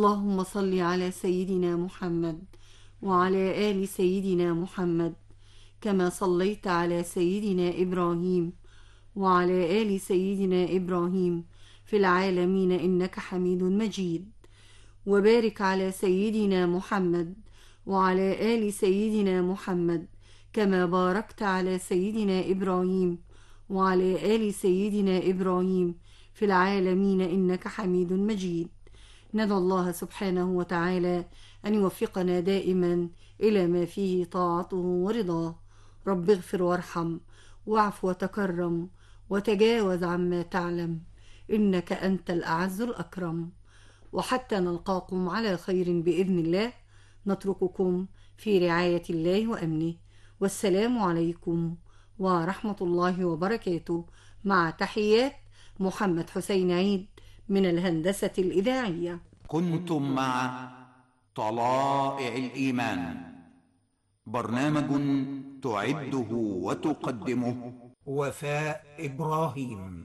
اللهم صل على سيدنا محمد وعلى آل سيدنا محمد كما صليت على سيدنا إبراهيم وعلى آل سيدنا إبراهيم في العالمين إنك حميد مجيد. وبارك على سيدنا محمد وعلى آل سيدنا محمد كما باركت على سيدنا إبراهيم وعلى آل سيدنا إبراهيم في العالمين إنك حميد مجيد. ندعو الله سبحانه وتعالى أن يوفقنا دائما إلى ما فيه طاعته ورضاه. رب اغفر وارحم واعف وتكرم وتجاوز عما تعلم إنك أنت الأعز الأكرم. وحتى نلقاكم على خير بإذن الله نترككم في رعاية الله وأمنه، والسلام عليكم ورحمة الله وبركاته، مع تحيات محمد حسين عيد من الهندسة الإذاعية. كنتم مع طلائع الإيمان، برنامج تعده وتقدمه وفاء إبراهيم.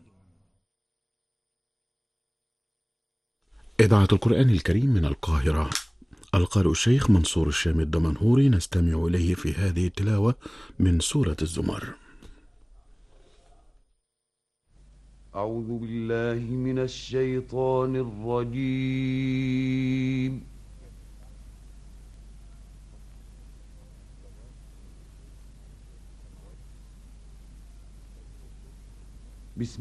إذاعة القرآن الكريم من القاهرة. القارئ الشيخ منصور الشام الدمنهوري، نستمع إليه في هذه التلاوة من سورة الزمر. أعوذ بالله من الشيطان الرجيم.